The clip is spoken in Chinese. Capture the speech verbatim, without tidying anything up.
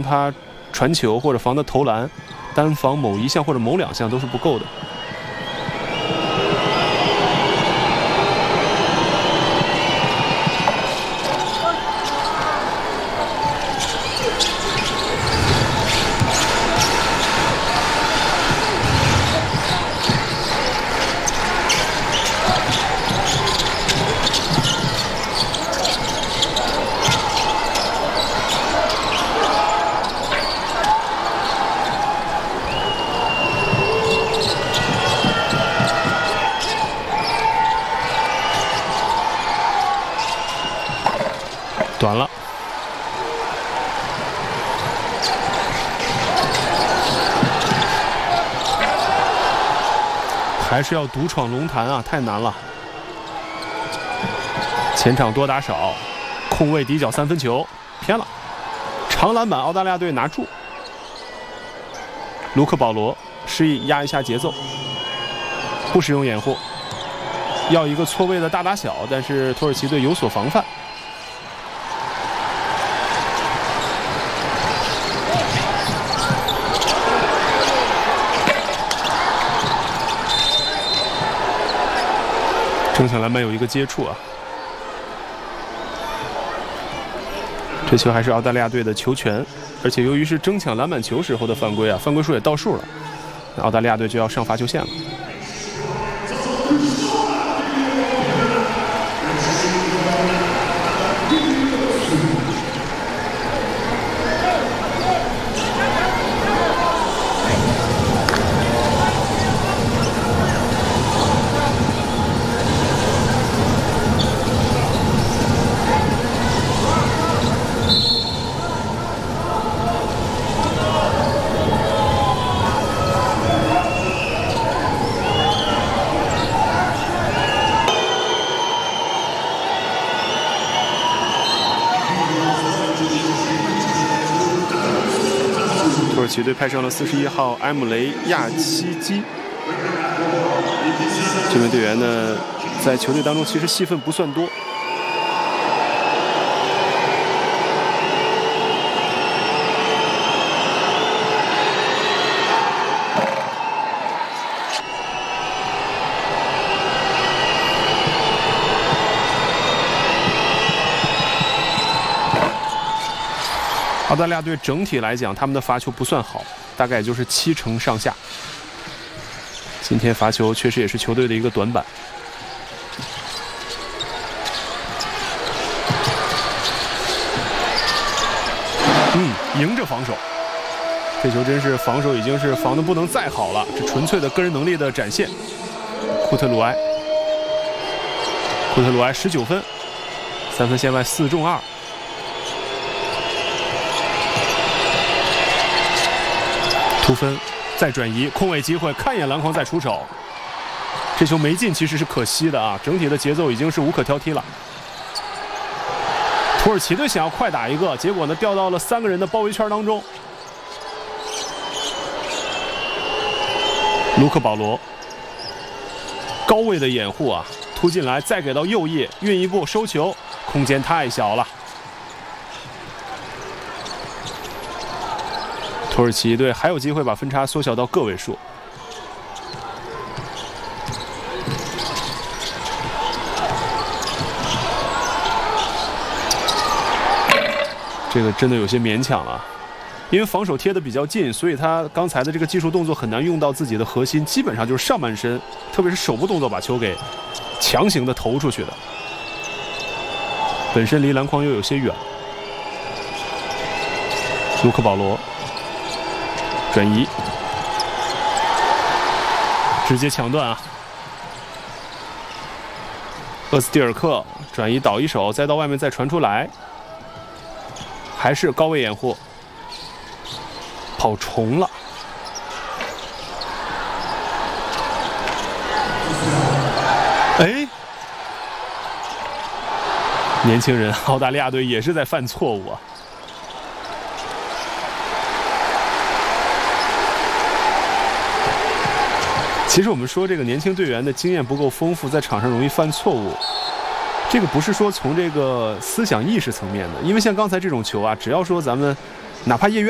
他传球或者防他投篮，单防某一项或者某两项都是不够的。短了，还是要独闯龙潭啊，太难了。前场多打少，空位底角三分球偏了，长篮板澳大利亚队拿住。卢克保罗示意压一下节奏，不使用掩护，要一个错位的大打小，但是土耳其队有所防范。争抢篮板有一个接触啊，这球还是澳大利亚队的球权，而且由于是争抢篮板球时候的犯规啊，犯规数也到数了，那澳大利亚队就要上罚球线了。土耳其队派上了四十一号埃姆雷亚西基，这名队员呢，在球队当中其实戏份不算多。澳大利亚队整体来讲，他们的罚球不算好，大概也就是七成上下。今天罚球确实也是球队的一个短板。嗯，迎着防守，这球真是防守已经是防得不能再好了，这纯粹的个人能力的展现。库特鲁埃，库特鲁埃十九分，三分线外四中二。突分，再转移，空位机会，看一眼篮筐再出手。这球没进其实是可惜的啊，整体的节奏已经是无可挑剔了。土耳其队想要快打一个，结果呢掉到了三个人的包围圈当中。卢克保罗高位的掩护啊，突进来，再给到右翼，运一步收球，空间太小了。土耳其队还有机会把分差缩小到个位数。这个真的有些勉强了，因为防守贴得比较近，所以他刚才的这个技术动作很难用到自己的核心，基本上就是上半身，特别是手部动作把球给强行的投出去的，本身离篮筐又有些远。卢克保罗转移，直接抢断啊！厄斯蒂尔克转移倒一手，再到外面再传出来，还是高位掩护，跑重了。哎，年轻人，澳大利亚队也是在犯错误啊！其实我们说这个年轻队员的经验不够丰富，在场上容易犯错误。这个不是说从这个思想意识层面的，因为像刚才这种球啊，只要说咱们哪怕业余